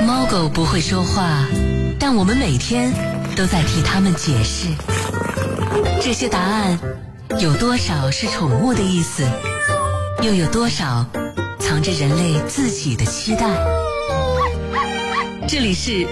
猫狗不会说话，但我们每天都在替它们解释。这些答案有多少是宠物的意思，又有多少藏着人类自己的期待？这里是